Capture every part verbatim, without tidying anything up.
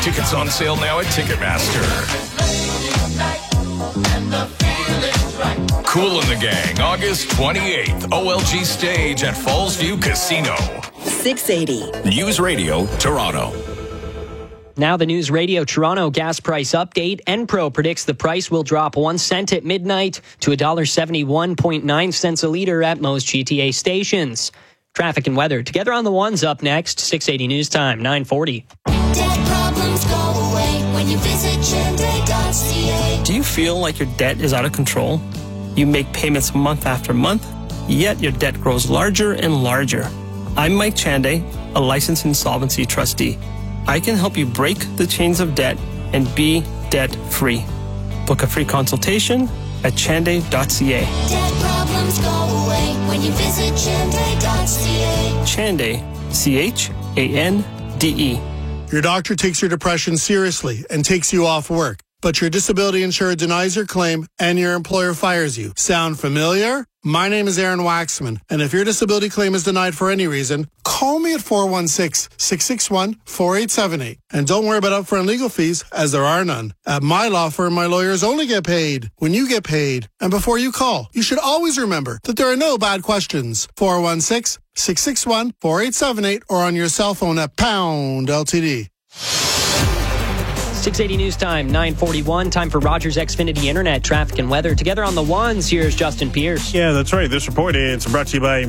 Tickets on sale now at Ticketmaster. Kool and the Gang, August twenty-eighth, O L G stage at Fallsview Casino. six eighty. News Radio, Toronto. Now the News Radio Toronto gas price update. Enpro predicts the price will drop one cent at midnight to one dollar seventy-one point nine cents a litre at most G T A stations. Traffic and weather together on the ones up next. six eighty News Time, nine forty. Debt problems go away when you visit Chande dot c a. Do you feel like your debt is out of control? You make payments month after month, yet your debt grows larger and larger. I'm Mike Chande, a licensed insolvency trustee. I can help you break the chains of debt and be debt-free. Book a free consultation at Chande dot c a. Debt problems go away when you visit Chande dot c a. Chande, C H A N D E. Your doctor takes your depression seriously and takes you off work, but your disability insurer denies your claim and your employer fires you. Sound familiar? My name is Aaron Waxman, and if your disability claim is denied for any reason, call me at four one six, six six one, four eight seven eight. And don't worry about upfront legal fees, as there are none. At my law firm, my lawyers only get paid when you get paid. And before you call, you should always remember that there are no bad questions. four one six, six six one, four eight seven eight or on your cell phone at pound L T D. six eighty News Time, nine forty-one. Time for Rogers Xfinity Internet, traffic and weather. Together on the ones, here's Justin Pierce. Yeah, that's right. This report is brought to you by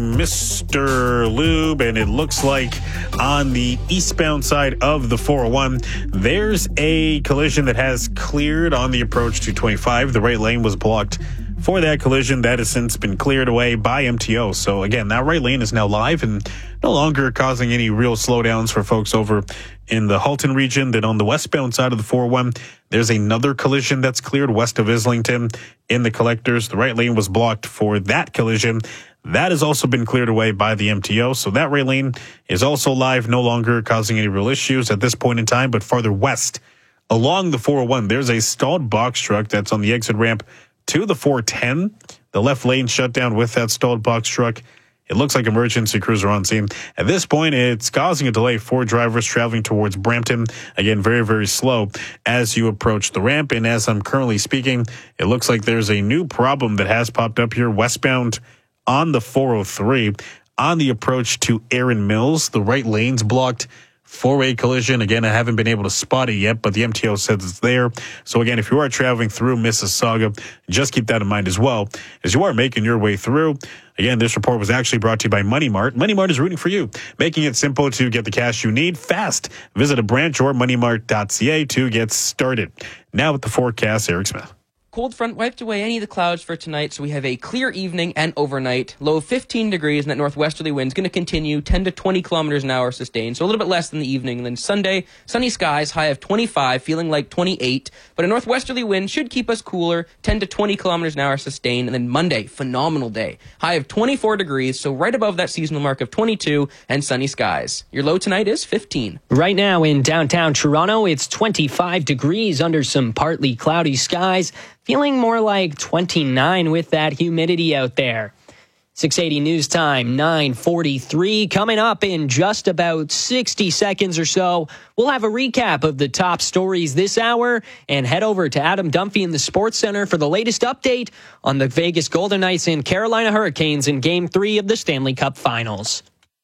Mister Lube, and it looks like on the eastbound side of the four oh one, there's a collision that has cleared on the approach to twenty-five. The right lane was blocked for that collision. That has since been cleared away by M T O. So again, that right lane is now live and no longer causing any real slowdowns for folks over in the Halton region. Then on the westbound side of the four oh one, there's another collision that's cleared west of Islington in the collectors. The right lane was blocked for that collision. That has also been cleared away by the M T O. So that right lane is also live, no longer causing any real issues at this point in time. But farther west along the four oh one, there's a stalled box truck that's on the exit ramp to the four ten. The left lane shut down with that stalled box truck. It looks like emergency crews are on scene. At this point, it's causing a delay for drivers traveling towards Brampton. Again, very, very slow as you approach the ramp. And as I'm currently speaking, it looks like there's a new problem that has popped up here westbound on the four oh three on the approach to Erin Mills. The right lane's blocked. Four-way collision. Again, I haven't been able to spot it yet, but the M T O says it's there. So again, if you are traveling through Mississauga, just keep that in mind as well as you are making your way through. Again, this report was actually brought to you by Money Mart. Money Mart is rooting for you, making it simple to get the cash you need fast. Visit a branch or money mart dot c a to get started. Now with the forecast, Eric Smith. Cold front wiped away any of the clouds for tonight, so we have a clear evening and overnight. Low of fifteen degrees, and that northwesterly wind is going to continue ten to twenty kilometers an hour sustained, so a little bit less than the evening. And then Sunday, sunny skies, high of twenty-five, feeling like twenty-eight. But a northwesterly wind should keep us cooler, ten to twenty kilometers an hour sustained. And then Monday, phenomenal day. High of twenty-four degrees, so right above that seasonal mark of twenty-two, and sunny skies. Your low tonight is fifteen. Right now in downtown Toronto, it's twenty-five degrees under some partly cloudy skies. Feeling more like twenty-nine with that humidity out there. six eighty News Time, nine forty-three. Coming up in just about sixty seconds or so, we'll have a recap of the top stories this hour and head over to Adam Dunphy in the Sports Center for the latest update on the Vegas Golden Knights and Carolina Hurricanes in Game three of the Stanley Cup Finals.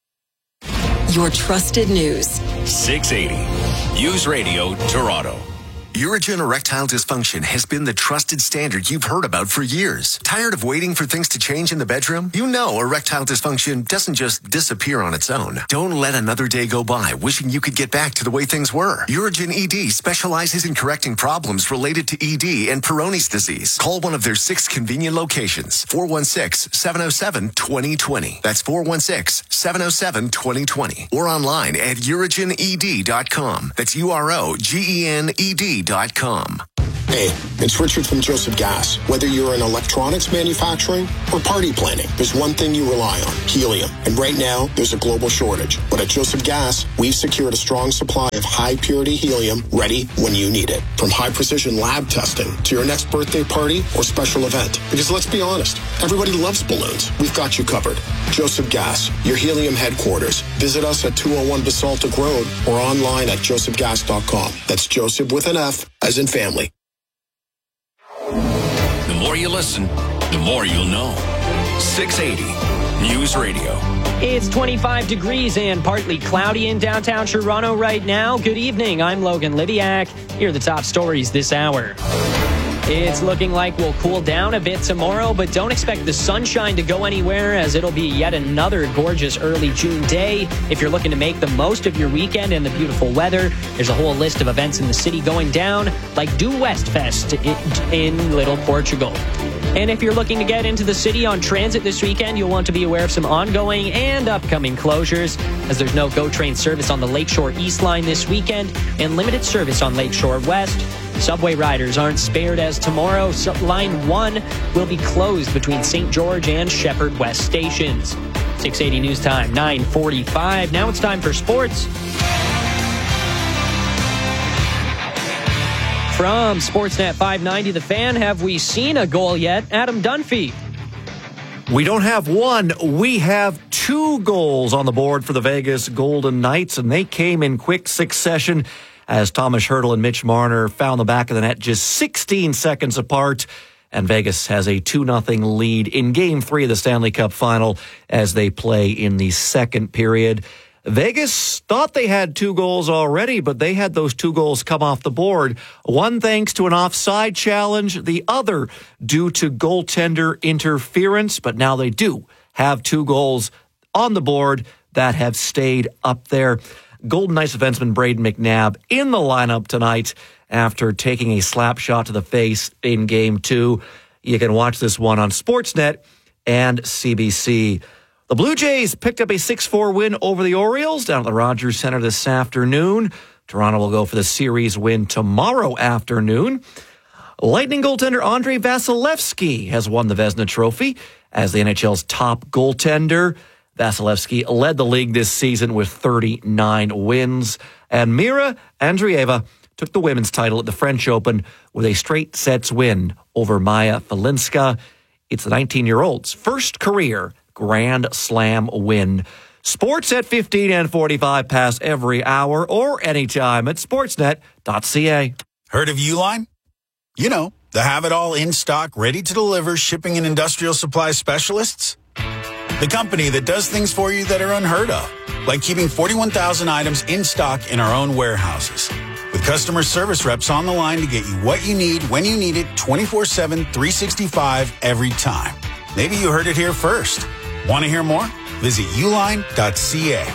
Your trusted news. six eighty News Radio, Toronto. Urigen erectile dysfunction has been the trusted standard you've heard about for years. Tired of waiting for things to change in the bedroom? You know erectile dysfunction doesn't just disappear on its own. Don't let another day go by wishing you could get back to the way things were. Urigen E D specializes in correcting problems related to E D and Peyronie's disease. Call one of their six convenient locations. four one six, seven oh seven, two oh two oh. That's four one six, seven oh seven, two oh two oh. Or online at urigen e d dot com. That's U R O G E N E D dot com. Hey, it's Richard from Joseph Gas. Whether you're in electronics manufacturing or party planning, there's one thing you rely on, helium. And right now, there's a global shortage. But at Joseph Gas, we've secured a strong supply of high-purity helium ready when you need it. From high-precision lab testing to your next birthday party or special event. Because let's be honest, everybody loves balloons. We've got you covered. Joseph Gas, your helium headquarters. Visit us at two oh one Basaltic Road or online at joseph gas dot com. That's Joseph with an F, as in family. The more you listen, the more you'll know. six eighty News Radio. It's twenty-five degrees and partly cloudy in downtown Toronto right now. Good evening. I'm Logan Liviak. Here are the top stories this hour. It's looking like we'll cool down a bit tomorrow, but don't expect the sunshine to go anywhere, as it'll be yet another gorgeous early June day. If you're looking to make the most of your weekend and the beautiful weather, there's a whole list of events in the city going down, like Due West Fest in Little Portugal. And if you're looking to get into the city on transit this weekend, you'll want to be aware of some ongoing and upcoming closures, as there's no GO train service on the Lakeshore East line this weekend and limited service on Lakeshore West. Subway riders aren't spared, as tomorrow Line one will be closed between Saint George and Shepherd West stations. six eighty News Time, nine forty-five. Now it's time for sports. From Sportsnet five ninety The Fan, have we seen a goal yet? Adam Dunphy. We don't have one. We have two goals on the board for the Vegas Golden Knights, and they came in quick succession as Thomas Hertl and Mitch Marner found the back of the net just sixteen seconds apart. And Vegas has a two nothing lead in Game three of the Stanley Cup Final as they play in the second period. Vegas thought they had two goals already, but they had those two goals come off the board. One thanks to an offside challenge, the other due to goaltender interference. But now they do have two goals on the board that have stayed up there. Golden Knights defenseman Braden McNabb in the lineup tonight after taking a slap shot to the face in Game two. You can watch this one on Sportsnet and C B C. The Blue Jays picked up a six four win over the Orioles down at the Rogers Center this afternoon. Toronto will go for the series win tomorrow afternoon. Lightning goaltender Andrei Vasilevsky has won the Vezina Trophy as the N H L's top goaltender. Vasilevsky led the league this season with thirty-nine wins. And Mira Andreeva took the women's title at the French Open with a straight sets win over Maya Falinska. It's the nineteen-year-old's first career Grand Slam win. Sports at fifteen and forty-five past every hour or anytime at sportsnet dot c a. Heard of Uline? You know, the have-it-all in-stock, ready-to-deliver shipping and industrial supply specialists. The company that does things for you that are unheard of, like keeping forty-one thousand items in stock in our own warehouses. With customer service reps on the line to get you what you need, when you need it, twenty-four seven, three sixty-five, every time. Maybe you heard it here first. Want to hear more? Visit uline dot c a.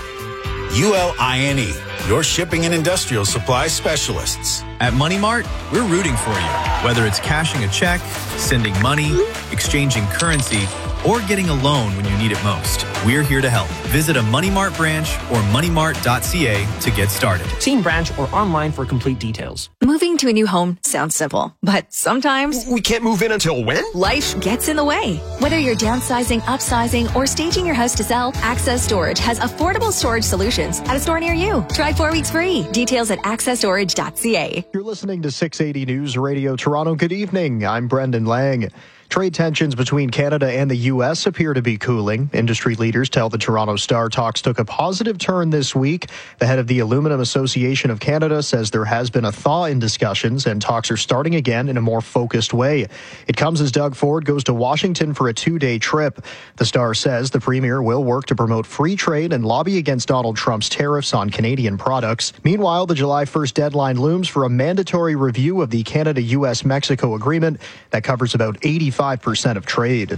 U L I N E, your shipping and industrial supply specialists. At Money Mart, we're rooting for you. Whether it's cashing a check, sending money, exchanging currency, or getting a loan when you need it most, we're here to help. Visit a Money Mart branch or money mart dot c a to get started. See in branch or online for complete details. Moving to a new home sounds simple, but sometimes we can't move in until when? Life gets in the way. Whether you're downsizing, upsizing, or staging your house to sell, Access Storage has affordable storage solutions at a store near you. Try four weeks free. Details at access storage dot c a. You're listening to six eighty News Radio Toronto. Good evening. I'm Brendan Lang. Trade tensions between Canada and the U S appear to be cooling. Industry leaders tell the Toronto Star talks took a positive turn this week. The head of the Aluminum Association of Canada says there has been a thaw in discussions and talks are starting again in a more focused way. It comes as Doug Ford goes to Washington for a two-day trip. The Star says the Premier will work to promote free trade and lobby against Donald Trump's tariffs on Canadian products. Meanwhile, the July first deadline looms for a mandatory review of the Canada-U S Mexico agreement that covers about eighty-five percent of trade.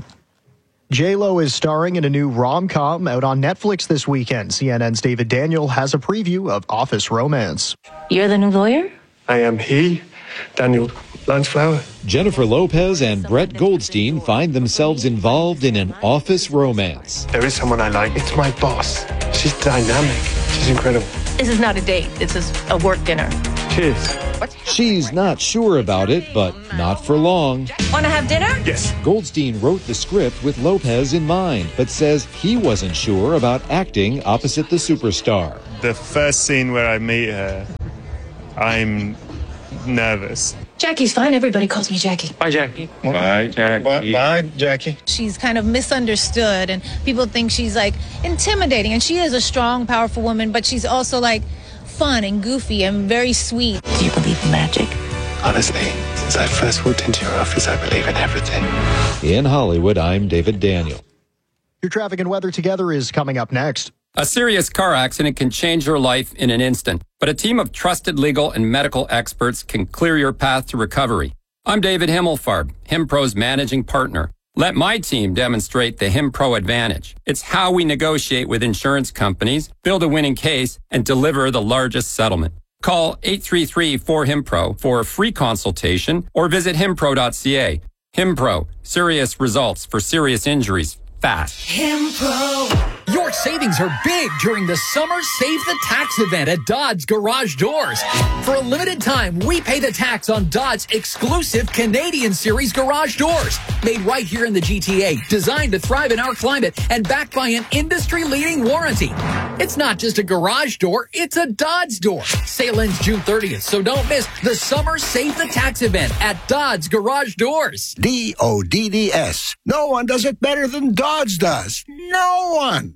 J-Lo is starring in a new rom-com out on Netflix this weekend. C N N's David Daniel has a preview of Office Romance. You're the new lawyer? I am he, Daniel Lansflower. Jennifer Lopez and Brett Goldstein find themselves involved in an office romance. There is someone I like. It's my boss. She's dynamic. She's incredible. This is not a date. This is a work dinner. Cheers. She's not sure about it, but not for long. Want to have dinner? Yes. Goldstein wrote the script with Lopez in mind, but says he wasn't sure about acting opposite the superstar. The first scene where I meet her, I'm nervous. Jackie's fine. Everybody calls me Jackie. Bye, Jackie. Bye, Jackie. Bye, bye, Jackie. She's kind of misunderstood, and people think she's like intimidating, and she is a strong, powerful woman, but she's also like fun and goofy and very sweet. Do you believe in magic? Honestly, since I first walked into your office, I believe in everything. In Hollywood, I'm David Daniel. Your traffic and weather together is coming up next. A serious car accident can change your life in an instant, but a team of trusted legal and medical experts can clear your path to recovery. I'm David Himmelfarb, HimPro's managing partner. Let my team demonstrate the HimPro advantage. It's how we negotiate with insurance companies, build a winning case, and deliver the largest settlement. Call eight three three four HimPro for a free consultation or visit himpro dot c a. HimPro, serious results for serious injuries, fast. HimPro. Your savings are big during the Summer Save the Tax event at Dodds Garage Doors. For a limited time, we pay the tax on Dodds' exclusive Canadian Series garage doors. Made right here in the G T A, designed to thrive in our climate, and backed by an industry-leading warranty. It's not just a garage door, it's a Dodds door. Sale ends June thirtieth, so don't miss the Summer Save the Tax event at Dodds Garage Doors. D O D D S. No one does it better than Dodds does. No one.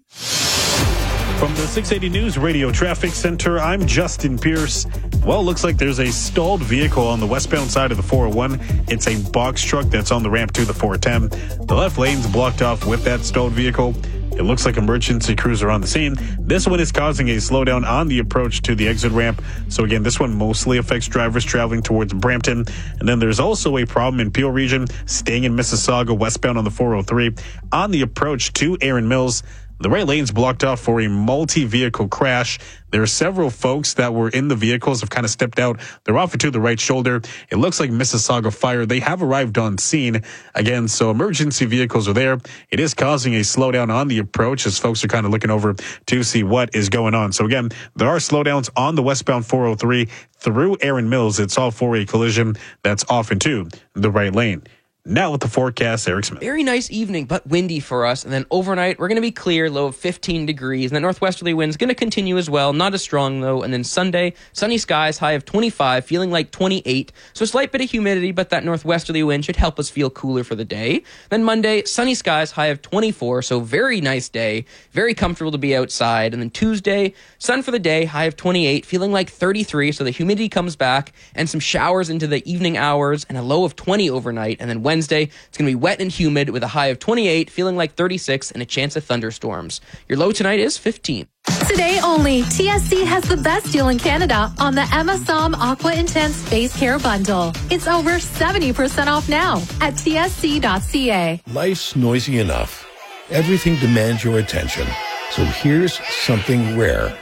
From the six eighty News Radio Traffic Center, I'm Justin Pierce. Well, looks like there's a stalled vehicle on the westbound side of the four oh one. It's a box truck that's on the ramp to the four ten. The left lane's blocked off with that stalled vehicle. It looks like emergency crews are on the scene. This one is causing a slowdown on the approach to the exit ramp. So again, this one mostly affects drivers traveling towards Brampton. And then there's also a problem in Peel Region, staying in Mississauga westbound on the four oh three on the approach to Erin Mills. The right lane's blocked off for a multi-vehicle crash. There are several folks that were in the vehicles have kind of stepped out. They're off to the right shoulder. It looks like Mississauga Fire. They have arrived on scene again. So emergency vehicles are there. It is causing a slowdown on the approach as folks are kind of looking over to see what is going on. So again, there are slowdowns on the westbound four oh three through Erin Mills. It's all for a collision that's off into the right lane. Now with the forecast, Eric Smith. Very nice evening, but windy for us. And then overnight, we're going to be clear, low of fifteen degrees. And the northwesterly wind's going to continue as well. Not as strong, though. And then Sunday, sunny skies, high of twenty-five, feeling like twenty-eight. So a slight bit of humidity, but that northwesterly wind should help us feel cooler for the day. Then Monday, sunny skies, high of twenty-four. So very nice day. Very comfortable to be outside. And then Tuesday, sun for the day, high of twenty-eight, feeling like thirty-three. So the humidity comes back and some showers into the evening hours and a low of twenty overnight. And then Wednesday, it's going to be wet and humid with a high of twenty-eight, feeling like thirty-six, and a chance of thunderstorms. Your low tonight is fifteen. Today only, T S C has the best deal in Canada on the Emma Som Aqua Intense Face Care Bundle. It's over seventy percent off now at T S C dot C A. Life's noisy enough. Everything demands your attention. So here's something rare.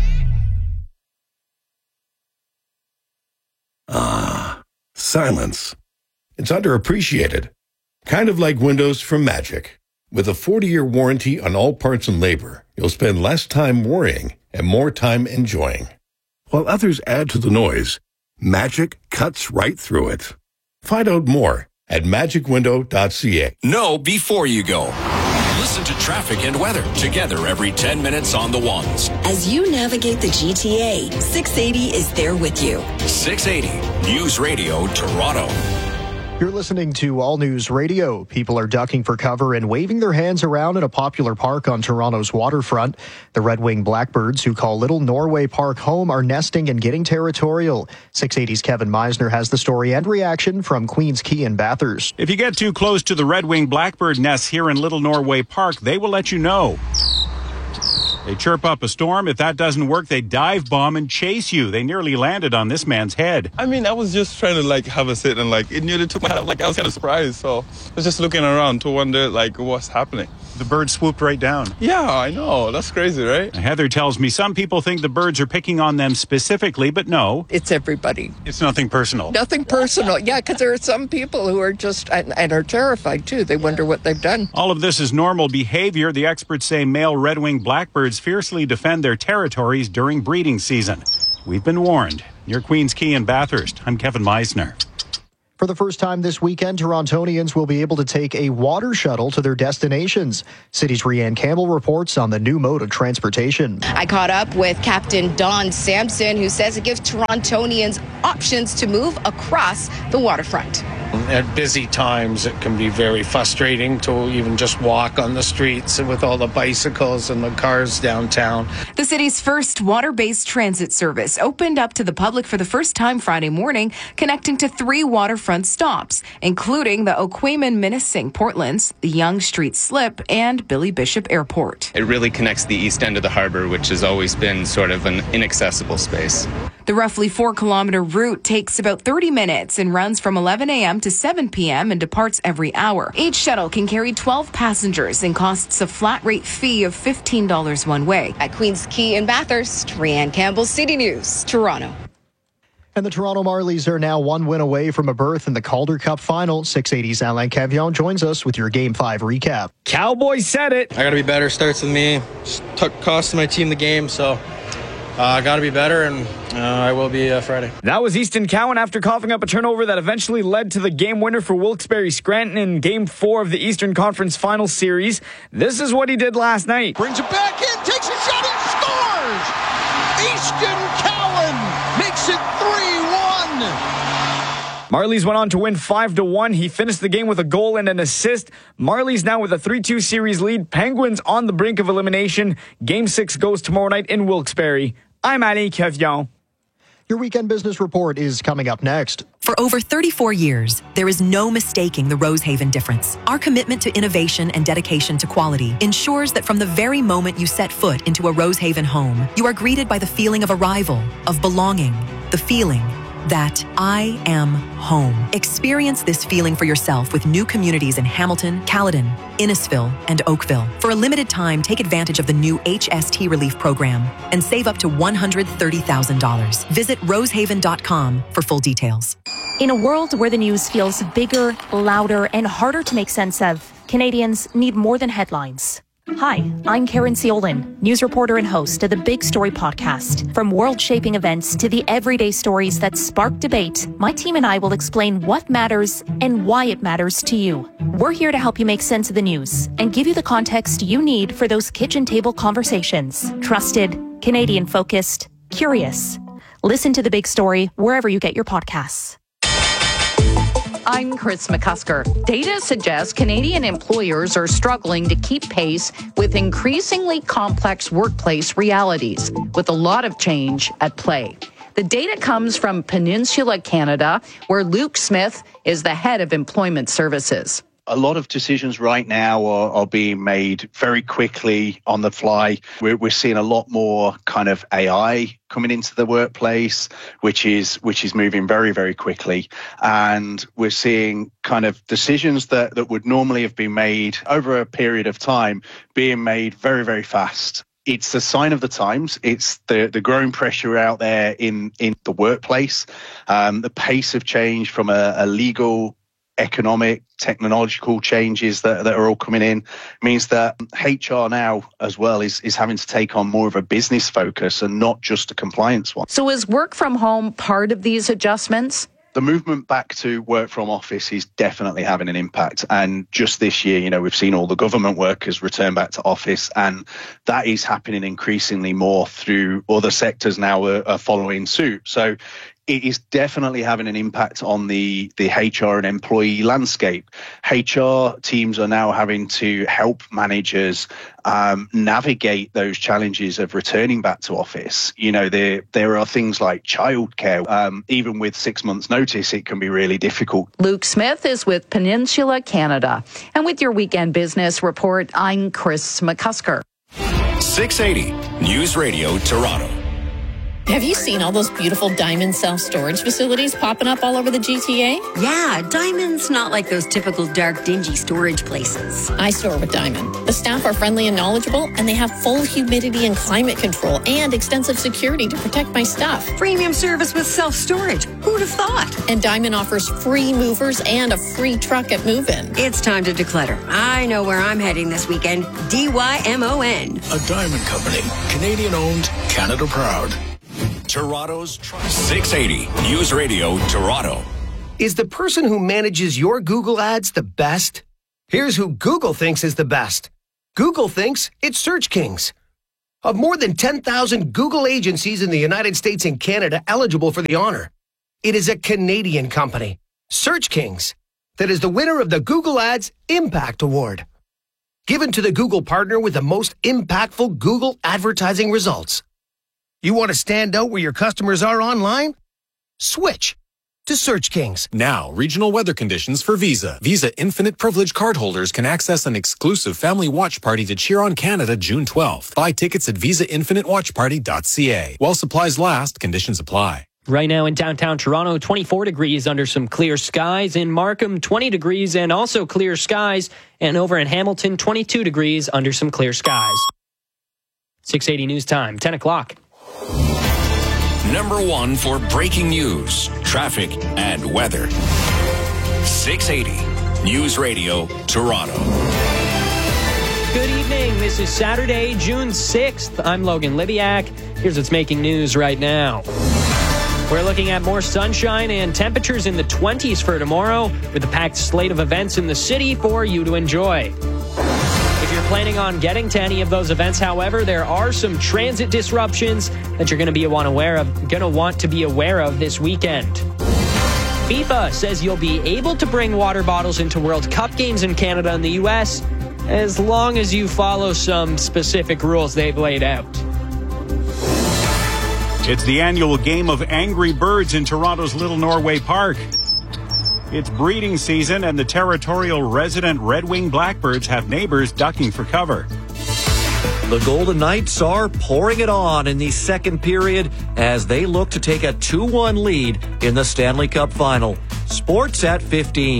Ah, silence. It's underappreciated. Kind of like windows from Magic. With a forty-year warranty on all parts and labor, you'll spend less time worrying and more time enjoying. While others add to the noise, Magic cuts right through it. Find out more at magic window dot c a. Know before you go. Listen to traffic and weather together every ten minutes on the ones. As you navigate the G T A, six eighty is there with you. six eighty News Radio Toronto. You're listening to All News Radio. People are ducking for cover and waving their hands around at a popular park on Toronto's waterfront. The red-winged blackbirds, who call Little Norway Park home, are nesting and getting territorial. six eighty's Kevin Meisner has the story and reaction from Queens Quay and Bathurst. If you get too close to the red-winged blackbird nests here in Little Norway Park, they will let you know. They chirp up a storm. If that doesn't work, they dive bomb and chase you. They nearly landed on this man's head. I mean, I was just trying to like have a sit and like it nearly took my head. Like I was kind of surprised, so I was just looking around to wonder like what's happening. The bird swooped right down. Yeah, I know. That's crazy, right? Heather tells me some people think the birds are picking on them specifically, but no. It's everybody. It's nothing personal. Nothing personal. Yeah, because there are some people who are just, and, and are terrified too. They wonder what they've done. All of this is normal behavior. The experts say male red-winged blackbirds fiercely defend their territories during breeding season. we've been warned. Near Queens Quay and Bathurst, I'm Kevin Meisner. For the first time this weekend, Torontonians will be able to take a water shuttle to their destinations. City's Rianne Campbell reports on the new mode of transportation. I caught up with Captain Don Sampson, who says it gives Torontonians options to move across the waterfront. At busy times, it can be very frustrating to even just walk on the streets with all the bicycles and the cars downtown. The city's first water-based transit service opened up to the public for the first time Friday morning, connecting to three waterfront stops, including the Oquaman-Minisink Portlands, the Yonge Street Slip, and Billy Bishop Airport. It really connects the east end of the harbor, which has always been sort of an inaccessible space. The roughly four-kilometer route takes about thirty minutes and runs from eleven a.m. to seven p.m. and departs every hour. Each shuttle can carry twelve passengers and costs a flat-rate fee of fifteen dollars one way. At Queens Quay and Bathurst, Rianne Campbell, City News, Toronto. And the Toronto Marlies are now one win away from a berth in the Calder Cup final. six eighty's Alain Cavion joins us with your Game five recap. Cowboys said it. I got to be better. Starts with me. Just took cost to my team the game, so I uh, got to be better, and uh, I will be uh, Friday. That was Easton Cowan after coughing up a turnover that eventually led to the game winner for Wilkes-Barre Scranton in Game four of the Eastern Conference Final Series. This is what he did last night. Brings it back in, takes a shot, and scores! Easton Cowan makes it three one. Marlies went on to win five to one. He finished the game with a goal and an assist. Marlies now with a three two series lead. Penguins on the brink of elimination. Game six goes tomorrow night in Wilkes-Barre. I'm Alain Cavion. Your weekend business report is coming up next. For over thirty-four years, there is no mistaking the Rosehaven difference. Our commitment to innovation and dedication to quality ensures that from the very moment you set foot into a Rosehaven home, you are greeted by the feeling of arrival, of belonging, the feeling that I am home. Experience this feeling for yourself with new communities in Hamilton, Caledon, Innisfil, and Oakville. For a limited time, take advantage of the new H S T Relief Program and save up to one hundred thirty thousand dollars. Visit rosehaven dot com for full details. In a world where the news feels bigger, louder, and harder to make sense of, Canadians need more than headlines. Hi, I'm Karen Ciolin, news reporter and host of the Big Story podcast. From world-shaping events to the everyday stories that spark debate, my team and I will explain what matters and why it matters to you. We're here to help you make sense of the news and give you the context you need for those kitchen table conversations. Trusted, Canadian-focused, curious. Listen to The Big Story wherever you get your podcasts. I'm Chris McCusker. Data suggests Canadian employers are struggling to keep pace with increasingly complex workplace realities, with a lot of change at play. The data comes from Peninsula Canada, where Luke Smith is the head of employment services. A lot of decisions right now are, are being made very quickly on the fly. We're, we're seeing a lot more kind of A I coming into the workplace, which is which is moving very, very quickly. And we're seeing kind of decisions that, that would normally have been made over a period of time being made very, very fast. It's a sign of the times. It's the, the growing pressure out there in, in the workplace. Um, the pace of change from a, a legal, economic, technological changes that, that are all coming in means that H R now as well is, is having to take on more of a business focus and not just a compliance one. So is work from home part of these adjustments? The movement back to work from office is definitely having an impact. And just this year, you know, we've seen all the government workers return back to office, and that is happening increasingly more through other sectors now are, are following suit. So it is definitely having an impact on the, the H R and employee landscape. H R teams are now having to help managers um, navigate those challenges of returning back to office. You know, there there are things like childcare. Um, even with six months notice, it can be really difficult. Luke Smith is with Peninsula Canada. And with your weekend business report, I'm Chris McCusker. six eighty News Radio Toronto. Have you seen all those beautiful Diamond self-storage facilities popping up all over the G T A? Yeah, Diamond's not like those typical dark, dingy storage places. I store with Diamond. The staff are friendly and knowledgeable, and they have full humidity and climate control and extensive security to protect my stuff. Premium service with self-storage. Who'd have thought? And Diamond offers free movers and a free truck at move-in. It's time to declutter. I know where I'm heading this weekend. D Y M O N. A Diamond Company. Canadian-owned, Canada-proud. Toronto's six eighty News Radio Toronto. Is the person who manages your Google ads the best? Here's who Google thinks is the best. Google thinks it's Search Kings. Of more than ten thousand Google agencies in the United States and Canada eligible for the honor, it is a Canadian company, Search Kings, that is the winner of the Google Ads Impact Award, given to the Google partner with the most impactful Google advertising results. You want to stand out where your customers are online? Switch to Search Kings. Now, regional weather conditions for Visa. Visa Infinite Privilege cardholders can access an exclusive family watch party to cheer on Canada June twelfth. Buy tickets at visa infinite watch party dot c a. While supplies last, conditions apply. Right now in downtown Toronto, twenty-four degrees under some clear skies. In Markham, twenty degrees and also clear skies. And over in Hamilton, twenty-two degrees under some clear skies. six eighty News Time, ten o'clock. Number one for breaking news, traffic, and weather. six eighty News Radio Toronto. Good evening. This is Saturday, June sixth. I'm Logan Libiak. Here's what's making news right now. We're looking at more sunshine and temperatures in the twenties for tomorrow, with a packed slate of events in the city for you to enjoy. If you're planning on getting to any of those events, however, there are some transit disruptions that you're going to be want aware of, going to want to be aware of this weekend. FIFA says you'll be able to bring water bottles into World Cup games in Canada and the U S as long as you follow some specific rules they've laid out. It's the annual game of Angry Birds in Toronto's Little Norway Park. It's breeding season, and the territorial resident red-winged blackbirds have neighbors ducking for cover. The Golden Knights are pouring it on in the second period as they look to take a two one lead in the Stanley Cup Final. Sports at fifteen.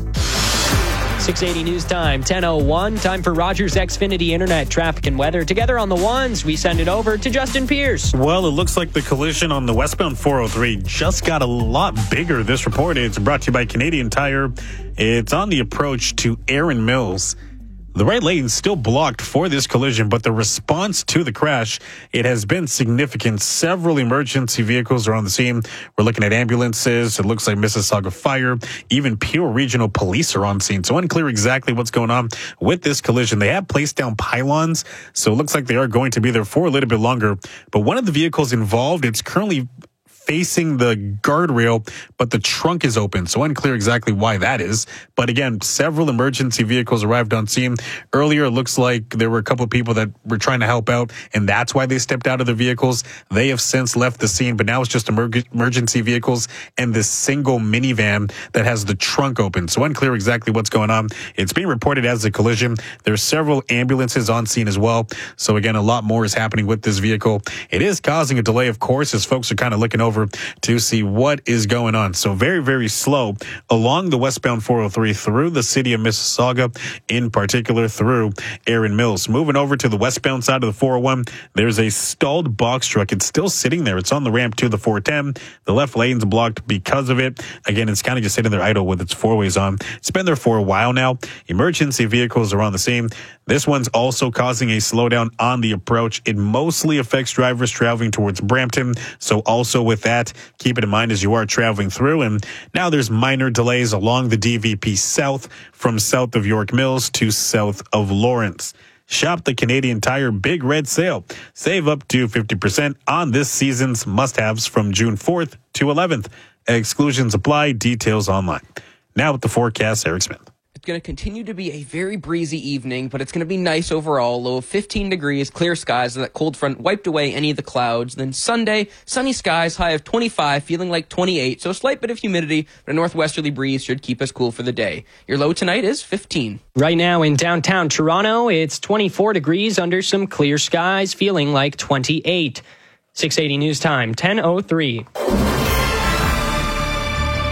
six eighty News Time, ten oh one. Time for Rogers Xfinity Internet traffic and weather. Together on the ones, we send it over to Justin Pierce. Well, it looks like the collision on the westbound four oh three just got a lot bigger. This report is brought to you by Canadian Tire. It's on the approach to Erin Mills. The right lane is still blocked for this collision, but the response to the crash, it has been significant. Several emergency vehicles are on the scene. We're looking at ambulances. It looks like Mississauga Fire. Even Peel Regional Police are on scene. So unclear exactly what's going on with this collision. They have placed down pylons, so it looks like they are going to be there for a little bit longer. But one of the vehicles involved, it's currently facing the guardrail, but the trunk is open. So unclear exactly why that is. But again, several emergency vehicles arrived on scene. Earlier, it looks like there were a couple of people that were trying to help out, and that's why they stepped out of the vehicles. They have since left the scene, but now it's just emer- emergency vehicles and this single minivan that has the trunk open. So unclear exactly what's going on. It's being reported as a collision. There's several ambulances on scene as well. So again, a lot more is happening with this vehicle. It is causing a delay, of course, as folks are kind of looking over to see what is going on. So very, very slow along the westbound four oh three through the city of Mississauga, in particular through Erin Mills. Moving over to the westbound side of the four oh one, there's a stalled box truck. It's still sitting there. It's on the ramp to the four ten. The left lane's blocked because of it. Again, it's kind of just sitting there idle with its four ways on. It's been there for a while now. Emergency vehicles are on the scene. This one's also causing a slowdown on the approach. It mostly affects drivers traveling towards Brampton. So also with that, keep it in mind as you are traveling through. And now there's minor delays along the D V P South from south of York Mills to south of Lawrence. Shop the Canadian Tire Big Red Sale. Save up to fifty percent on this season's must-haves from June fourth to eleventh. Exclusions apply. Details online. Now with the forecast, Eric Smith. It's going to continue to be a very breezy evening, but it's going to be nice overall. Low of fifteen degrees, clear skies. That cold front wiped away any of the clouds. Then Sunday, sunny skies, high of twenty-five, feeling like twenty-eight. So a slight bit of humidity, but a northwesterly breeze should keep us cool for the day. Your low tonight is fifteen. Right now in downtown Toronto, it's twenty-four degrees under some clear skies, feeling like twenty-eight. six eighty News Time, ten oh three.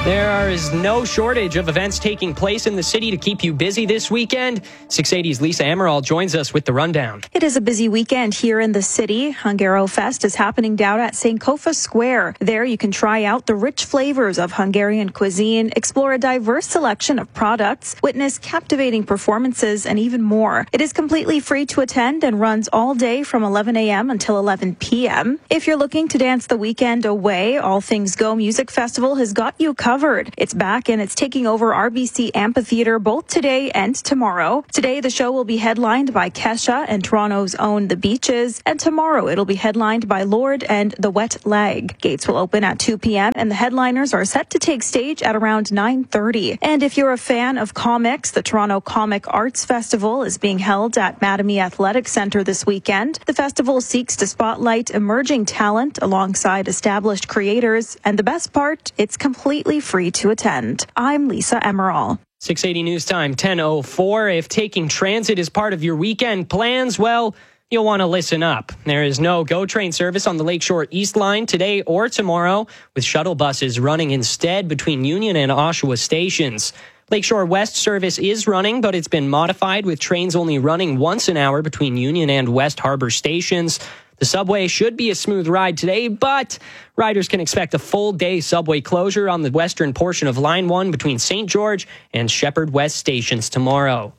There is no shortage of events taking place in the city to keep you busy this weekend. six eighty's Lisa Emerald joins us with the rundown. It is a busy weekend here in the city. Hungaro Fest is happening down at Sankofa Square. There you can try out the rich flavors of Hungarian cuisine, explore a diverse selection of products, witness captivating performances, and even more. It is completely free to attend and runs all day from eleven a.m. until eleven p.m. If you're looking to dance the weekend away, All Things Go Music Festival has got you covered. It's back and it's taking over R B C Amphitheatre both today and tomorrow. Today, the show will be headlined by Kesha and Toronto's own The Beaches, and tomorrow it'll be headlined by Lorde and The Wet Leg. Gates will open at two p.m. and the headliners are set to take stage at around nine thirty. And if you're a fan of comics, the Toronto Comic Arts Festival is being held at Mattamy Athletic Centre this weekend. The festival seeks to spotlight emerging talent alongside established creators, and the best part, it's completely free to attend. I'm Lisa Emerald. six eighty News Time, ten oh four. If taking transit is part of your weekend plans, well, you'll want to listen up. There is no GO train service on the Lakeshore East Line today or tomorrow, with shuttle buses running instead between Union and Oshawa stations. Lakeshore West service is running, but it's been modified with trains only running once an hour between Union and West Harbour stations. The subway should be a smooth ride today, but riders can expect a full-day subway closure on the western portion of Line one between Saint George and Shepherd West stations tomorrow.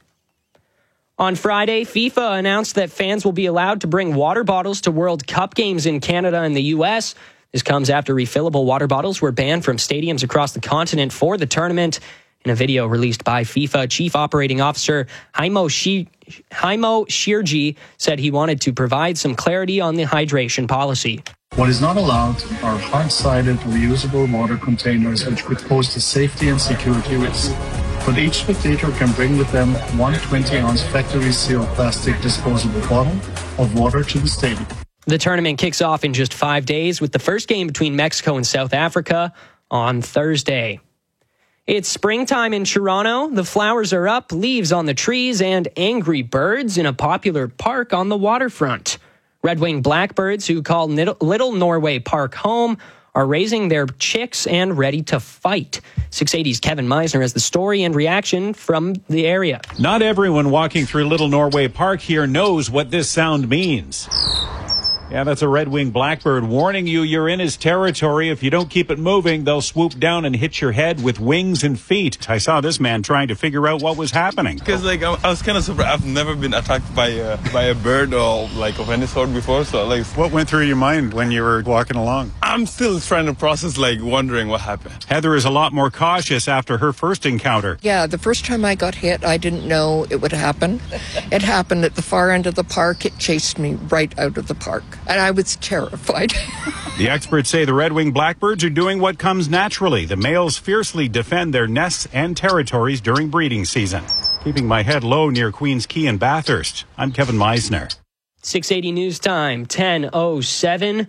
On Friday, FIFA announced that fans will be allowed to bring water bottles to World Cup games in Canada and the U S. This comes after refillable water bottles were banned from stadiums across the continent for the tournament. In a video released by FIFA, Chief Operating Officer Haimo Shi- Haimo Shirji said he wanted to provide some clarity on the hydration policy. What is not allowed are hard-sided reusable water containers which could pose a safety and security risk. But each spectator can bring with them one twenty-ounce factory-sealed plastic disposable bottle of water to the stadium. The tournament kicks off in just five days with the first game between Mexico and South Africa on Thursday. It's springtime in Toronto. The flowers are up, leaves on the trees, and angry birds in a popular park on the waterfront. Red-winged blackbirds, who call Little Norway Park home, are raising their chicks and ready to fight. six eighty's Kevin Meisner has the story and reaction from the area. Not everyone walking through Little Norway Park here knows what this sound means. Yeah, that's a red-winged blackbird warning you you're in his territory. If you don't keep it moving, they'll swoop down and hit your head with wings and feet. I saw this man trying to figure out what was happening. Because like I was kind of surprised. I've never been attacked by a, by a bird or like of any sort before. So like, what went through your mind when you were walking along? I'm still trying to process, like wondering what happened. Heather is a lot more cautious after her first encounter. Yeah, the first time I got hit, I didn't know it would happen. It happened at the far end of the park. It chased me right out of the park, and I was terrified. The experts say the red-winged blackbirds are doing what comes naturally. The males fiercely defend their nests and territories during breeding season. Keeping my head low near Queens Quay and Bathurst, I'm Kevin Meisner. six eighty News Time, ten oh seven.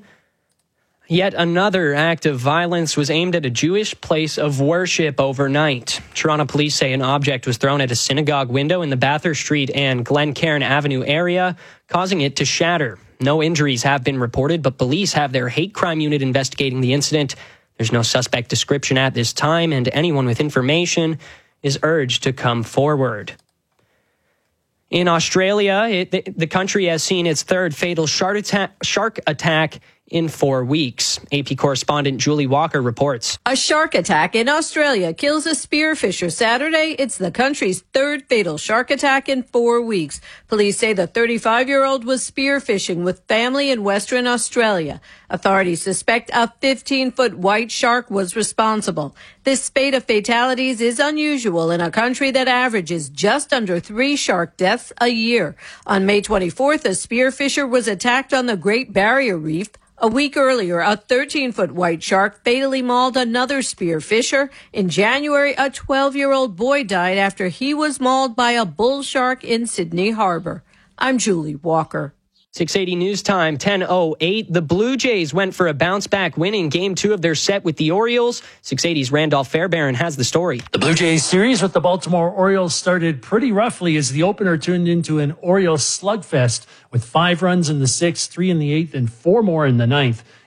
Yet another act of violence was aimed at a Jewish place of worship overnight. Toronto police say an object was thrown at a synagogue window in the Bathurst Street and Glencairn Avenue area, causing it to shatter. No injuries have been reported, but police have their hate crime unit investigating the incident. There's no suspect description at this time, and anyone with information is urged to come forward. In Australia, it, the, the country has seen its third fatal shark attack, shark attack in four weeks. A P correspondent Julie Walker reports. A shark attack in Australia kills a spearfisher Saturday. It's the country's third fatal shark attack in four weeks. Police say the thirty-five-year-old was spearfishing with family in Western Australia. Authorities suspect a fifteen-foot white shark was responsible. This spate of fatalities is unusual in a country that averages just under three shark deaths a year. On May twenty-fourth, a spearfisher was attacked on the Great Barrier Reef. A week earlier, a thirteen-foot white shark fatally mauled another spearfisher. In January, a twelve-year-old boy died after he was mauled by a bull shark in Sydney Harbor. I'm Julie Walker. six eighty News Time, ten oh eight. The Blue Jays went for a bounce-back win in Game two of their set with the Orioles. six eighty's Randolph Fairbairn has the story. The Blue Jays series with the Baltimore Orioles started pretty roughly as the opener turned into an Orioles slugfest with five runs in the sixth, three in the eighth, and four more in the ninth.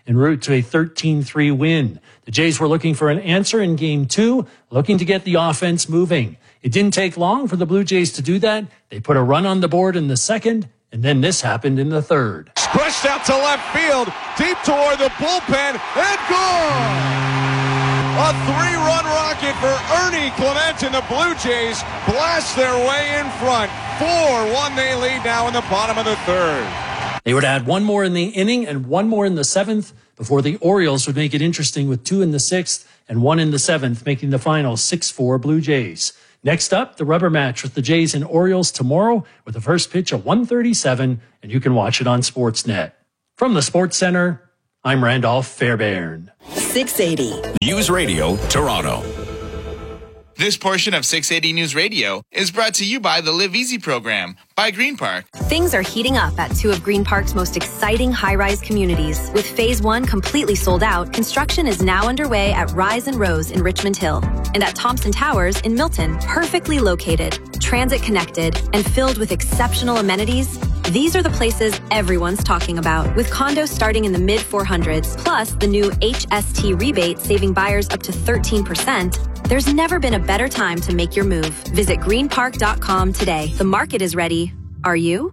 en route to a thirteen three win. The Jays were looking for an answer in game two, looking to get the offense moving. It didn't take long for the Blue Jays to do that. They put a run on the board in the second, and then this happened in the third. Crushed out to left field, deep toward the bullpen, and gone! A three-run rocket for Ernie Clement, and the Blue Jays blast their way in front. four one they lead now in the bottom of the third. They would add one more in the inning and one more in the seventh before the Orioles would make it interesting with two in the sixth and one in the seventh, making the final six four Blue Jays. Next up, the rubber match with the Jays and Orioles tomorrow with the first pitch at one thirty-seven, and you can watch it on Sportsnet. From the Sports Center, I'm Randolph Fairbairn. six eighty News Radio, Toronto. This portion of six eighty News Radio is brought to you by the Live Easy program by Green Park. Things are heating up at two of Green Park's most exciting high-rise communities. With phase one completely sold out, construction is now underway at Rise and Rose in Richmond Hill and at Thompson Towers in Milton. Perfectly located, transit connected, and filled with exceptional amenities, these are the places everyone's talking about. With condos starting in the mid four hundreds, plus the new H S T rebate saving buyers up to thirteen percent, there's never been a better time to make your move. Visit green park dot com today. The market is ready. Are you?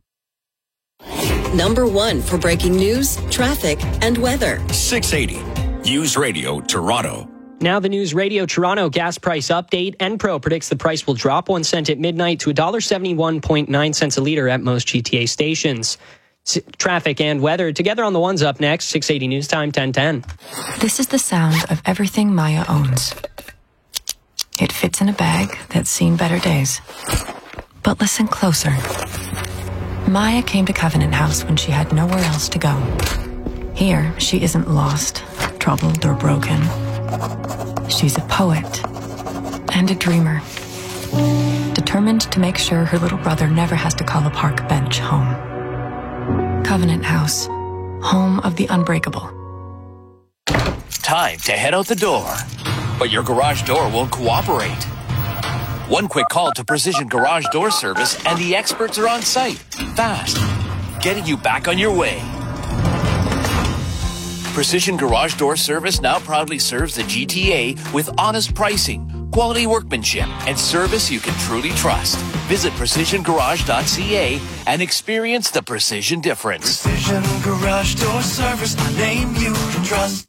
Number one for breaking news, traffic, and weather. six eighty News Radio, Toronto. Now the News Radio Toronto gas price update. Enpro predicts the price will drop one cent at midnight to one dollar seventy-one point nine cents a litre at most G T A stations. S- traffic and weather together on the ones up next. six eighty News Time, ten ten. This is the sound of everything Maya owns. It fits in a bag that's seen better days. But listen closer. Maya came to Covenant House when she had nowhere else to go. Here, she isn't lost, troubled, or broken. She's a poet and a dreamer, determined to make sure her little brother never has to call a park bench home. Covenant House, home of the unbreakable. Time to head out the door, but your garage door won't cooperate. One quick call to Precision Garage Door Service and the experts are on site, fast, getting you back on your way. Precision Garage Door Service now proudly serves the G T A with honest pricing, quality workmanship, and service you can truly trust. Visit precision garage dot c a and experience the precision difference. Precision Garage Door Service, a name you can trust.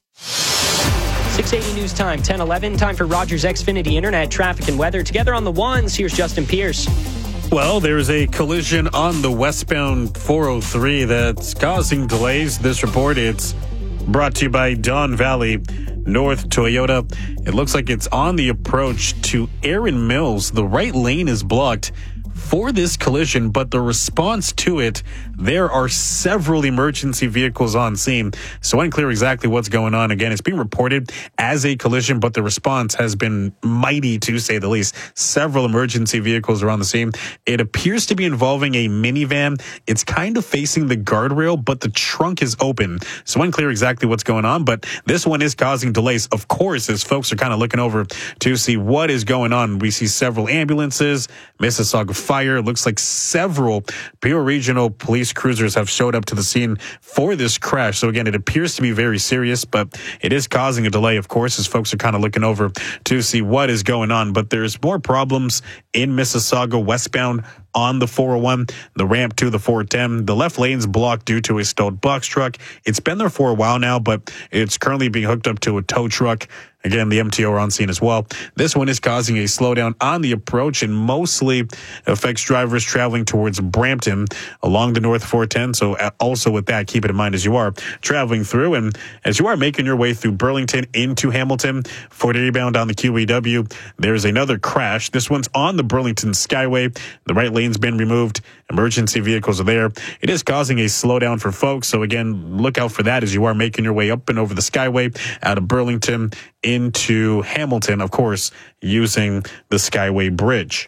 six eighty News Time, ten eleven. Time for Rogers Xfinity Internet, traffic and weather. Together on the ones, here's Justin Pierce. Well, there's a collision on the westbound four oh three that's causing delays. This report, it's brought to you by Don Valley North Toyota. It looks like it's on the approach to Erin Mills. The right lane is blocked for this collision, but the response to it, there are several emergency vehicles on scene. So unclear exactly what's going on. Again, it's being reported as a collision, but the response has been mighty, to say the least. Several emergency vehicles are on the scene. It appears to be involving a minivan. It's kind of facing the guardrail, but the trunk is open. So unclear exactly what's going on, but this one is causing delays. Of course, as folks are kind of looking over to see what is going on. We see several ambulances, Mississauga Fire. It looks like several Peel Regional Police cruisers have showed up to the scene for this crash. So again, it appears to be very serious, but it is causing a delay, of course, as folks are kind of looking over to see what is going on. But there's more problems in Mississauga westbound on the four oh one, the ramp to the four ten. The left lane's blocked due to a stalled box truck. It's been there for a while now, but it's currently being hooked up to a tow truck. Again, the M T O are on scene as well. This one is causing a slowdown on the approach and mostly affects drivers traveling towards Brampton along the North four ten. So also with that, keep it in mind as you are traveling through and as you are making your way through Burlington into Hamilton for the rebound on the Q E W. There's another crash. This one's on the Burlington Skyway. The right lane's been removed. Emergency vehicles are there. It is causing a slowdown for folks. So again, look out for that as you are making your way up and over the Skyway out of Burlington into Hamilton, of course, using the Skyway Bridge.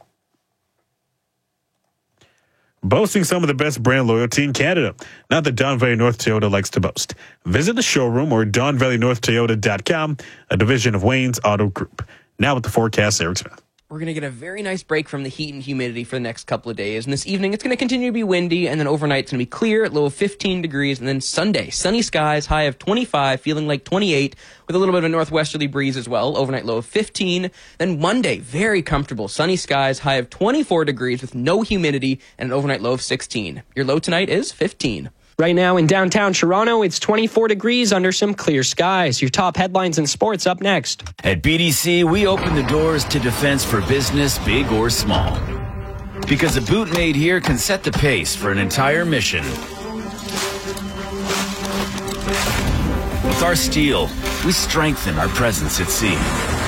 Boasting some of the best brand loyalty in Canada. Not that Don Valley North Toyota likes to boast. Visit the showroom or don valley north toyota dot com, a division of Wayne's Auto Group. Now with the forecast, Eric Smith. we're going to get a very nice break from the heat and humidity for the next couple of days. And this evening, it's going to continue to be windy, and then overnight, it's going to be clear, low of fifteen degrees. And then Sunday, sunny skies, high of twenty-five, feeling like twenty-eight, with a little bit of a northwesterly breeze as well. Overnight, low of fifteen. Then Monday, very comfortable, sunny skies, high of twenty-four degrees with no humidity, and an overnight low of sixteen. Your low tonight is fifteen. Right now in downtown Toronto, it's twenty-four degrees under some clear skies. Your top headlines in sports up next. At B D C, we open the doors to defense for business, big or small. Because a boot made here can set the pace for an entire mission. With our steel, we strengthen our presence at sea.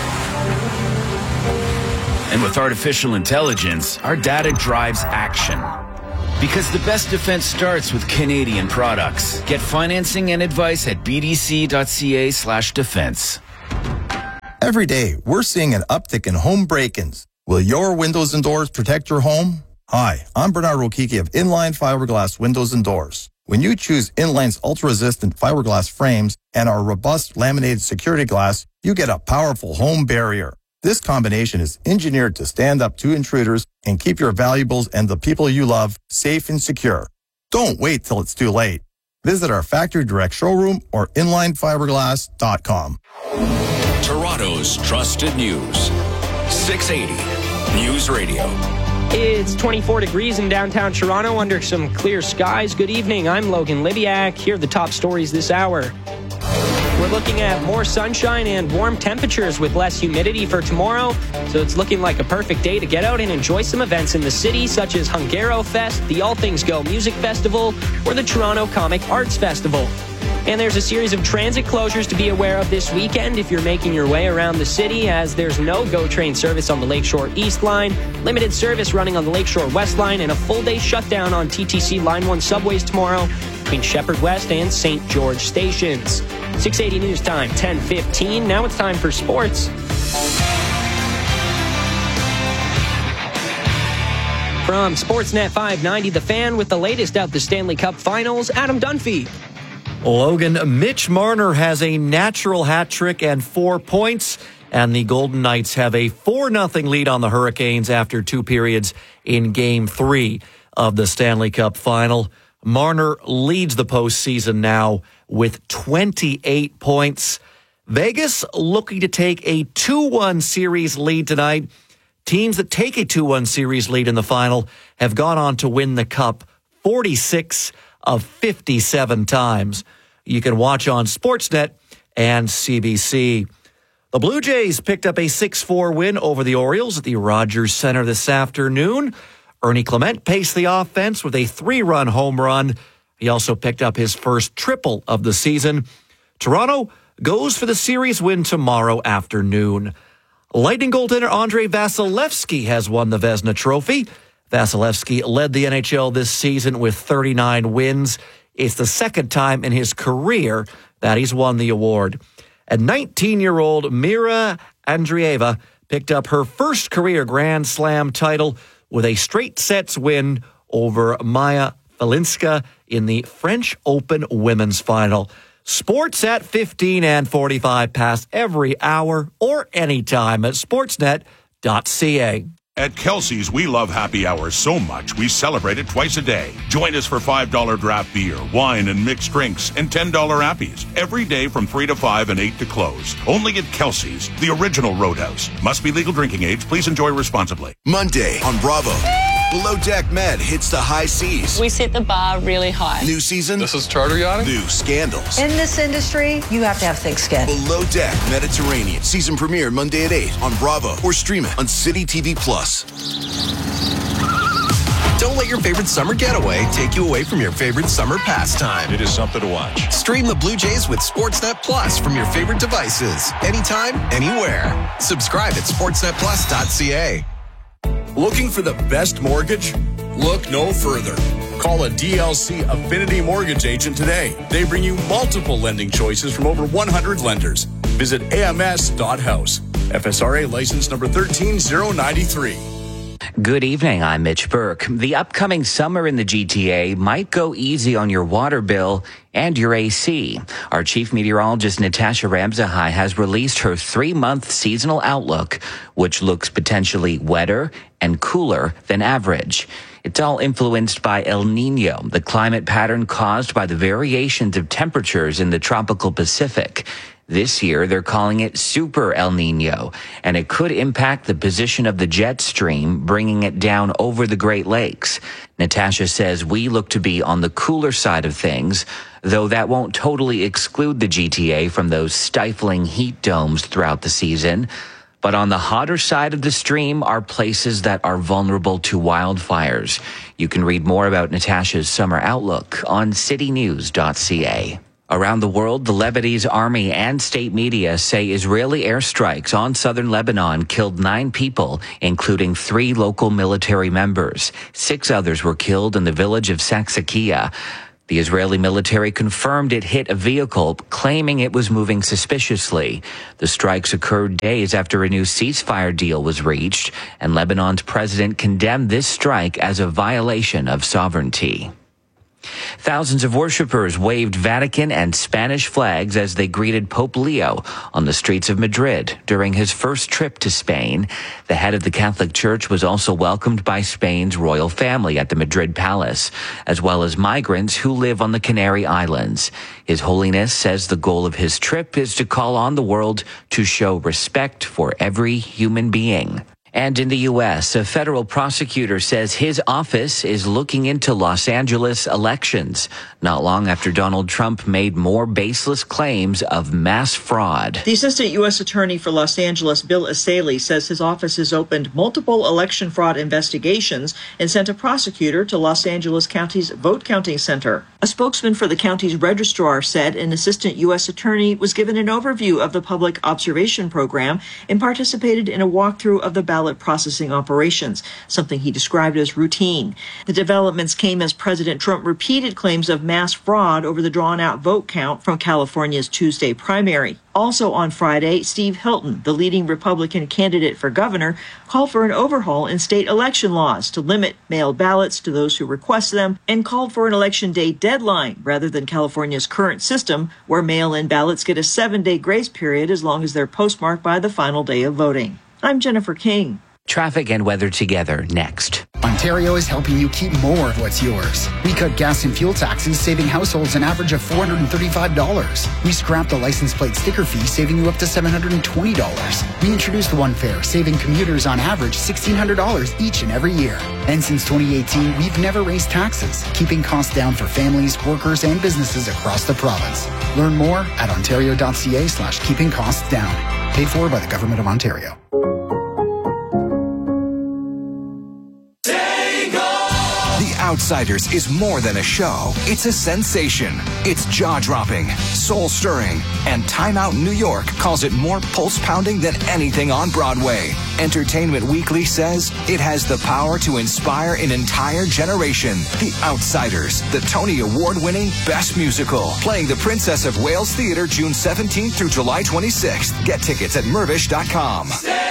And with artificial intelligence, our data drives action. Because the best defense starts with Canadian products. Get financing and advice at bdc.ca slash defense. Every day, we're seeing an uptick in home break-ins. Will your windows and doors protect your home? Hi, I'm Bernard Rokiki of Inline Fiberglass Windows and Doors. When you choose Inline's ultra-resistant fiberglass frames and our robust laminated security glass, you get a powerful home barrier. This combination is engineered to stand up to intruders and keep your valuables and the people you love safe and secure. Don't wait till it's too late. Visit our factory direct showroom or inline fiberglass dot com. Toronto's trusted news. six eighty News Radio. It's twenty-four degrees in downtown Toronto under some clear skies. Good evening. I'm Logan Libiak. Here are the top stories this hour. We're looking at more sunshine and warm temperatures with less humidity for tomorrow, so it's looking like a perfect day to get out and enjoy some events in the city, such as Hungaro Fest, the All Things Go Music Festival, or the Toronto Comic Arts Festival. And there's a series of transit closures to be aware of this weekend if you're making your way around the city, as there's no GO train service on the Lakeshore East Line, limited service running on the Lakeshore West Line, and a full-day shutdown on T T C Line one subways tomorrow between Shepherd West and Saint George stations. six eighty News Time, ten fifteen. Now it's time for sports. From Sportsnet five ninety, The Fan, with the latest out the Stanley Cup Finals, Adam Dunphy. Logan, Mitch Marner has a natural hat trick and four points, and the Golden Knights have a four nothing lead on the Hurricanes after two periods in Game three of the Stanley Cup Final. Marner leads the postseason now with twenty-eight points. Vegas looking to take a two one series lead tonight. Teams that take a two one series lead in the final have gone on to win the Cup forty-six of fifty-seven times. You can watch on Sportsnet and C B C. The Blue Jays picked up a six four win over the Orioles at the Rogers Center this afternoon. Ernie Clement paced the offense with a three-run home run. He also picked up his first triple of the season. Toronto goes for the series win tomorrow afternoon. Lightning goaltender Andrei Vasilevsky has won the Vezina Trophy. Vasilevsky led the N H L this season with thirty-nine wins. It's the second time in his career that he's won the award. And nineteen-year-old Mira Andreeva picked up her first career Grand Slam title with a straight sets win over Maya Felinska in the French Open Women's Final. Sports at fifteen and forty-five past every hour or anytime at sportsnet dot c a. At Kelsey's, we love happy hours so much, we celebrate it twice a day. Join us for five dollar draft beer, wine, and mixed drinks, and ten dollar appies. Every day from three to five and eight to close. Only at Kelsey's, the original Roadhouse. Must be legal drinking age. Please enjoy responsibly. Monday on Bravo. Below Deck Med hits the high seas. We set the bar really high. New season. This is charter yachting. New scandals. In this industry, you have to have thick skin. Below Deck Mediterranean. Season premiere Monday at eight on Bravo or stream it on City T V Plus. Don't let your favorite summer getaway take you away from your favorite summer pastime. It is something to watch. Stream the Blue Jays with Sportsnet Plus from your favorite devices. Anytime, anywhere. Subscribe at sportsnet plus dot c a. Looking for the best mortgage? Look no further. Call a D L C Affinity Mortgage agent today. They bring you multiple lending choices from over one hundred lenders. Visit A M S dot house. F S R A license number one three zero nine three. Good evening, I'm Mitch Burke. The upcoming summer in the G T A might go easy on your water bill and your A C. Our chief meteorologist, Natasha Ramzahai, has released her three-month seasonal outlook, which looks potentially wetter and cooler than average. It's all influenced by El Nino, the climate pattern caused by the variations of temperatures in the tropical Pacific. This year, they're calling it Super El Nino, and it could impact the position of the jet stream, bringing it down over the Great Lakes. Natasha says we look to be on the cooler side of things, though that won't totally exclude the G T A from those stifling heat domes throughout the season. But on the hotter side of the stream are places that are vulnerable to wildfires. You can read more about Natasha's summer outlook on city news dot c a. Around the world, the Lebanese army and state media say Israeli airstrikes on southern Lebanon killed nine people, including three local military members. Six others were killed in the village of Saksakia. The Israeli military confirmed it hit a vehicle, claiming it was moving suspiciously. The strikes occurred days after a new ceasefire deal was reached, and Lebanon's president condemned this strike as a violation of sovereignty. Thousands of worshippers waved Vatican and Spanish flags as they greeted Pope Leo on the streets of Madrid during his first trip to Spain. The head of the Catholic Church was also welcomed by Spain's royal family at the Madrid Palace, as well as migrants who live on the Canary Islands. His Holiness says the goal of his trip is to call on the world to show respect for every human being. And in the U S, a federal prosecutor says his office is looking into Los Angeles elections, not long after Donald Trump made more baseless claims of mass fraud. The assistant U S attorney for Los Angeles, Bill Asaley, says his office has opened multiple election fraud investigations and sent a prosecutor to Los Angeles County's vote counting center. A spokesman for the county's registrar said an assistant U S attorney was given an overview of the public observation program and participated in a walkthrough of the ballot processing operations, something he described as routine. The developments came as President Trump repeated claims of mass fraud over the drawn-out vote count from California's Tuesday primary. Also on Friday, Steve Hilton, the leading Republican candidate for governor, called for an overhaul in state election laws to limit mail ballots to those who request them and called for an election day deadline rather than California's current system where mail-in ballots get a seven-day grace period as long as they're postmarked by the final day of voting. I'm Jennifer King. Traffic and weather together next. Ontario is helping you keep more of what's yours. We cut gas and fuel taxes, saving households an average of four hundred thirty-five dollars. We scrapped the license plate sticker fee, saving you up to seven hundred twenty dollars. We introduced One Fare, saving commuters on average sixteen hundred dollars each and every year. And since twenty eighteen, we've never raised taxes, keeping costs down for families, workers, and businesses across the province. Learn more at ontario dot c a slash keeping costs down. Paid for by the Government of Ontario. Outsiders is more than a show. It's a sensation. It's jaw-dropping, soul-stirring, and Time Out New York calls it more pulse-pounding than anything on Broadway. Entertainment Weekly says it has the power to inspire an entire generation. The Outsiders, the Tony Award-winning Best Musical, playing the Princess of Wales Theatre June seventeenth through July twenty-sixth. Get tickets at mervish dot com.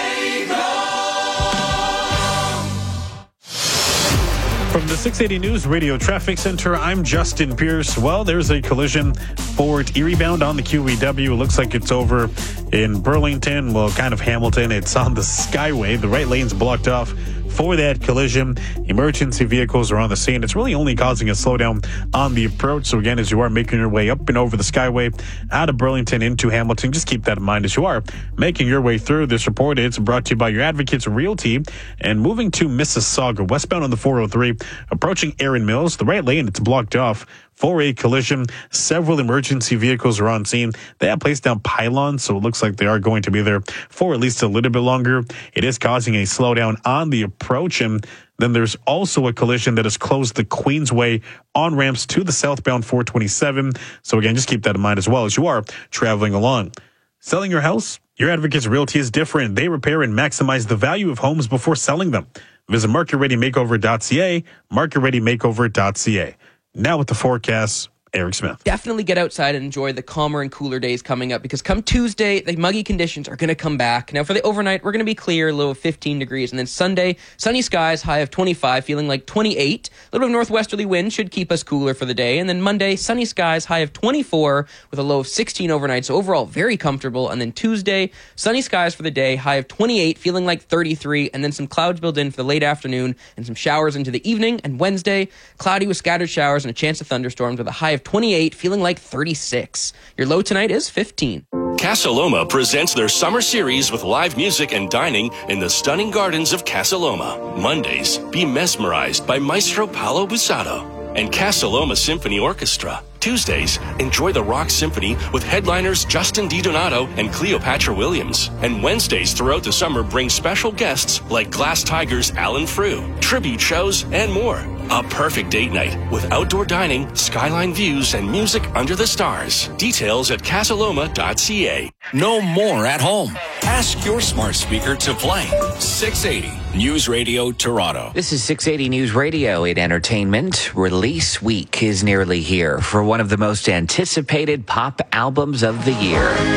From the six eighty News Radio Traffic Center, I'm Justin Pierce. Well, there's a collision for Erie bound on the Q E W. It looks like it's over in Burlington, well, kind of Hamilton. It's on the Skyway. The right lane's blocked off for that collision. Emergency vehicles are on the scene. It's really only causing a slowdown on the approach. So again, as you are making your way up and over the Skyway out of Burlington into Hamilton, just keep that in mind as you are making your way through. This report is brought to you by your Advocates Realty. And moving to Mississauga, westbound on the four oh three, approaching Erin Mills, the right lane, it's blocked off for a collision. Several emergency vehicles are on scene. They have placed down pylons, so it looks like they are going to be there for at least a little bit longer. It is causing a slowdown on the approach, and then there's also a collision that has closed the Queensway on-ramps to the southbound four twenty-seven. So again, just keep that in mind as well as you are traveling along. Selling your house? Your Advocates Realty is different. They repair and maximize the value of homes before selling them. Visit market ready makeover dot c a, market ready makeover dot c a. Now with the forecast Eric Smith. Definitely get outside and enjoy the calmer and cooler days coming up, because come Tuesday, the muggy conditions are going to come back. Now, for the overnight, we're going to be clear, low of fifteen degrees. And then Sunday, sunny skies, high of twenty-five, feeling like twenty-eight. A little bit of northwesterly wind should keep us cooler for the day. And then Monday, sunny skies, high of twenty-four, with a low of sixteen overnight. So overall, very comfortable. And then Tuesday, sunny skies for the day, high of twenty-eight, feeling like thirty-three. And then some clouds build in for the late afternoon and some showers into the evening. And Wednesday, cloudy with scattered showers and a chance of thunderstorms with a high of twenty-eight, feeling like thirty-six. Your low tonight is fifteen. Casa Loma presents their summer series with live music and dining in the stunning gardens of Casa Loma. Mondays, be mesmerized by Maestro Paolo Busato and Casa Loma Symphony Orchestra. Tuesdays, enjoy the Rock Symphony with headliners Justin DiDonato and Cleopatra Williams. And Wednesdays throughout the summer bring special guests like Glass Tigers' Alan Frew, tribute shows, and more. A perfect date night with outdoor dining, skyline views, and music under the stars. Details at casaloma dot c a. No more at home. Ask your smart speaker to play six eighty News Radio Toronto. This is six eighty News Radio in entertainment. Release week is nearly here for one of the most anticipated pop albums of the year.